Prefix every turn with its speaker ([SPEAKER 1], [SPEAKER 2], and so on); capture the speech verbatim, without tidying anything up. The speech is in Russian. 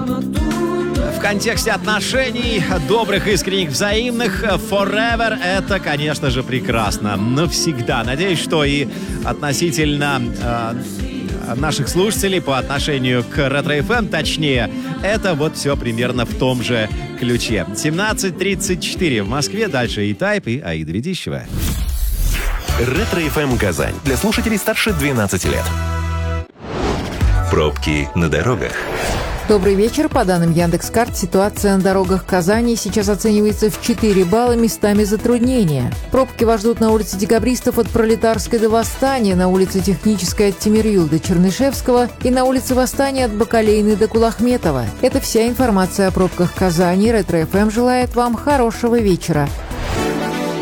[SPEAKER 1] В контексте отношений, добрых, искренних, взаимных, forever — это, конечно же, прекрасно. Навсегда. Надеюсь, что и относительно э, наших слушателей по отношению к Ретро эф эм, точнее, это вот все примерно в том же ключе. семнадцать тридцать четыре в Москве. Дальше и Тайп, и Аида Ведищева.
[SPEAKER 2] Ретро эф эм Казань. Для слушателей старше двенадцати лет. Пробки на дорогах.
[SPEAKER 3] Добрый вечер. По данным Яндекс.Карт, ситуация на дорогах Казани сейчас оценивается в четыре балла, местами затруднения. Пробки вас ждут на улице Декабристов от Пролетарской до Восстания, на улице Технической от Тимирюл до Чернышевского и на улице Восстания от Бакалейной до Кулахметова. Это вся информация о пробках Казани. Ретро эф эм желает вам хорошего вечера.